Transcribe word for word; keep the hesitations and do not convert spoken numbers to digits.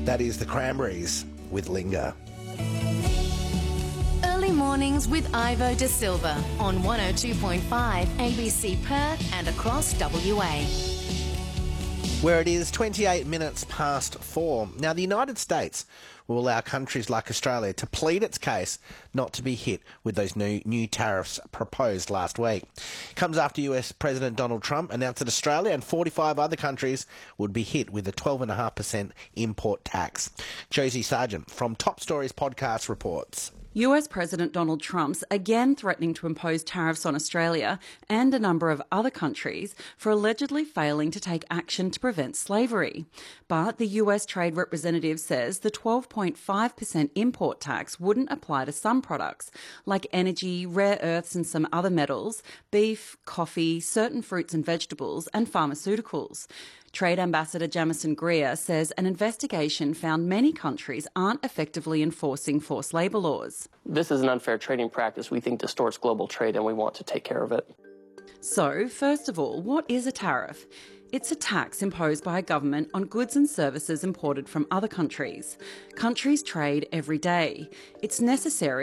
That is the Cranberries with Linger. Early mornings with Ivo De Silva on one oh two point five A B C Perth and across W A. Where it is twenty-eight minutes past four. Now, the United States will allow countries like Australia to plead its case not to be hit with those new new tariffs proposed last week. Comes after U S President Donald Trump announced that Australia and forty-five other countries would be hit with a twelve point five percent import tax. Josie Sargent from Top Stories podcast reports. U S President Donald Trump's again threatening to impose tariffs on Australia and a number of other countries for allegedly failing to take action to prevent slavery. But the U S Trade Representative says the twelve point five percent import tax wouldn't apply to some products like energy, rare earths and some other metals, beef, coffee, certain fruits and vegetables and pharmaceuticals. Trade Ambassador Jamison Greer says an investigation found many countries aren't effectively enforcing forced labour laws. This is an unfair trading practice we think distorts global trade and we want to take care of it. So, first of all, what is a tariff? It's a tax imposed by a government on goods and services imported from other countries. Countries trade every day. It's necessary